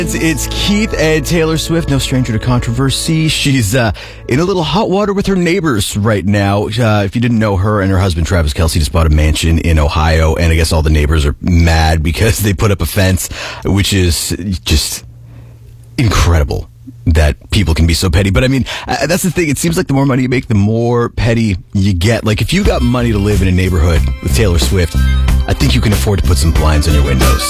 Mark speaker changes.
Speaker 1: It's Keith and Taylor Swift, no stranger to controversy. She's in a little hot water with her neighbors right now. If you didn't know, her and her husband, Travis Kelce, just bought a mansion in Ohio, and I guess all the neighbors are mad because they put up a fence, which is just incredible that people can be so petty. But I mean, that's the thing. It seems like the more money you make, the more petty you get. Like, if you got money to live in a neighborhood with Taylor Swift, I think you can afford to put some blinds on your windows.